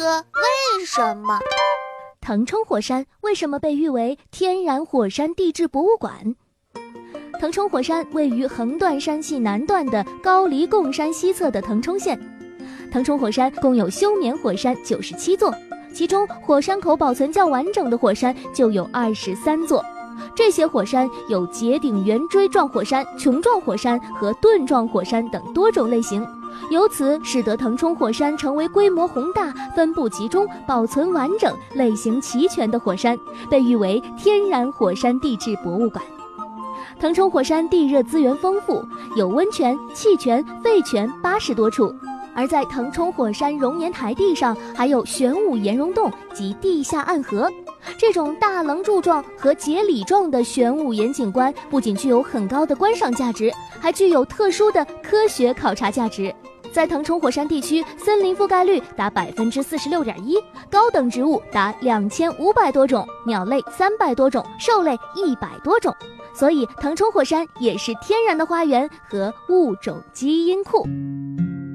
为什么？ 腾冲火山为什么被誉为天然火山地质博物馆？腾冲火山位于横断山系南段的高黎贡山西侧的腾冲县。腾冲火山共有休眠火山97座，其中火山口保存较完整的火山就有23座。这些火山有节顶圆锥状火山、穹状火山和盾状火山等多种类型，由此使得腾冲火山成为规模宏大、分布集中、保存完整、类型齐全的火山，被誉为天然火山地质博物馆。腾冲火山地热资源丰富，有温泉、气泉、沸泉80多处，而在腾冲火山熔岩台地上还有玄武岩溶洞及地下暗河。这种大棱柱状和节理状的玄武岩景观不仅具有很高的观赏价值，还具有特殊的科学考察价值。在腾冲火山地区，森林覆盖率达 46.1%， 高等植物达2500多种，鸟类300多种，兽类100多种。所以腾冲火山也是天然的花园和物种基因库。